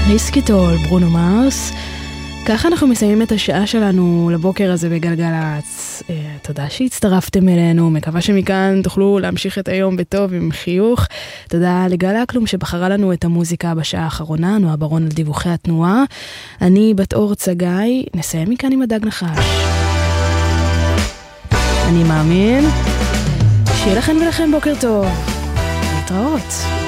ריסקיטול, ברונו מרס. ככה אנחנו מסיימים את השעה שלנו לבוקר הזה בגלגלץ. תודה שהצטרפתם אלינו, מקווה שמכאן תוכלו להמשיך את היום בטוב עם חיוך. תודה לגל אקלום שבחרה לנו את המוזיקה בשעה האחרונה, נועה ברון על דיווחי התנועה. אני בת אור צגאי, נסיים מכאן עם הדג נחש. אני מאמין שיהיה לכם ולכם בוקר טוב. להתראות.